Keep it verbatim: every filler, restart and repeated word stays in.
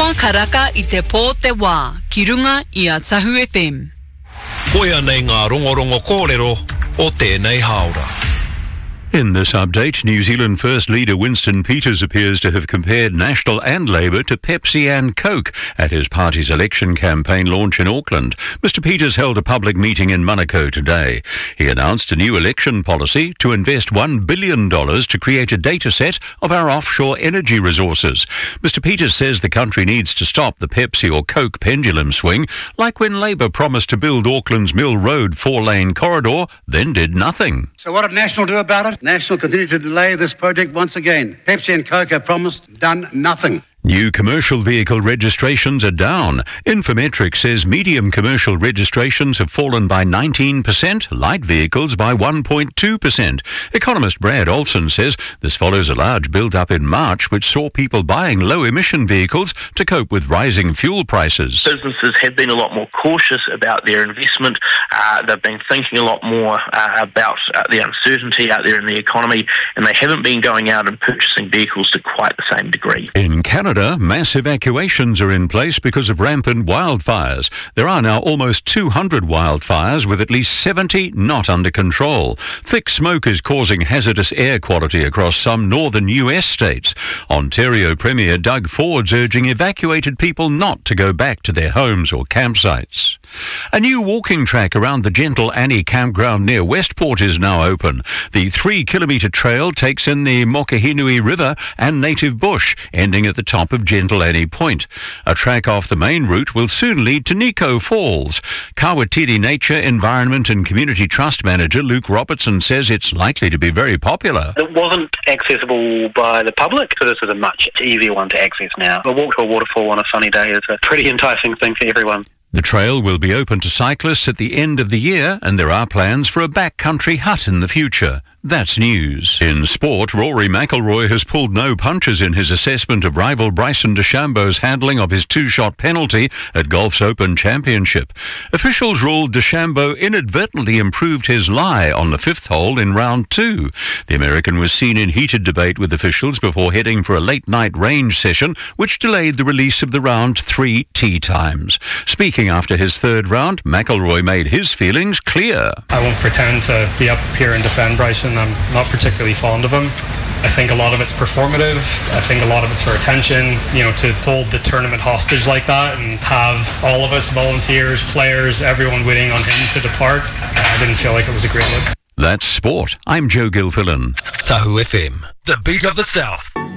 Ua karaka I te pō te wā, ki runga I a Tahu F M. Koia nei ngā rongorongo kōrero o tēnei haora. In this update, New Zealand First Leader Winston Peters appears to have compared National and Labour to Pepsi and Coke at his party's election campaign launch in Auckland. Mister Peters held a public meeting in Manukau today. He announced a new election policy to invest one billion dollars to create a data set of our offshore energy resources. Mister Peters says the country needs to stop the Pepsi or Coke pendulum swing, like when Labour promised to build Auckland's Mill Road four-lane corridor, then did nothing. So what did National do about it? National continued to delay this project once again. Pepsi and Coke have promised, done nothing. New commercial vehicle registrations are down. Infometrics says medium commercial registrations have fallen by nineteen percent, light vehicles by one point two percent. Economist Brad Olson says this follows a large build-up in March which saw people buying low-emission vehicles to cope with rising fuel prices. Businesses have been a lot more cautious about their investment. Uh, they've been thinking a lot more uh, about uh, the uncertainty out there in the economy, and they haven't been going out and purchasing vehicles to quite the same degree. In Canada, mass evacuations are in place because of rampant wildfires. There are now almost two hundred wildfires, with at least seventy not under control. Thick smoke is causing hazardous air quality across some northern U S states. Ontario Premier Doug Ford's urging evacuated people not to go back to their homes or campsites. A new walking track around the Gentle Annie campground near Westport is now open. The three-kilometre trail takes in the Mokahinui River and native bush, ending at the top of Gentle Annie Point. A track off the main route will soon lead to Nico Falls. Kawatiri Nature, Environment and Community Trust Manager Luke Robertson says it's likely to be very popular. It wasn't accessible by the public, so this is a much easier one to access now. A walk to a waterfall on a sunny day is a pretty enticing thing for everyone. The trail will be open to cyclists at the end of the year, and there are plans for a backcountry hut in the future. That's news. In sport, Rory McIlroy has pulled no punches in his assessment of rival Bryson DeChambeau's handling of his two-shot penalty at Golf's Open Championship. Officials ruled DeChambeau inadvertently improved his lie on the fifth hole in round two. The American was seen in heated debate with officials before heading for a late-night range session, which delayed the release of the round three tee times. Speaking after his third round, McIlroy made his feelings clear. I won't pretend to be up here and defend Bryson. I'm not particularly fond of him. I think a lot of it's performative. I think a lot of it's for attention. You know, to hold the tournament hostage like that and have all of us, volunteers, players, everyone waiting on him to depart, I didn't feel like it was a great look. That's sport. I'm Joe Gilfillan. Tahu F M, the beat of the South.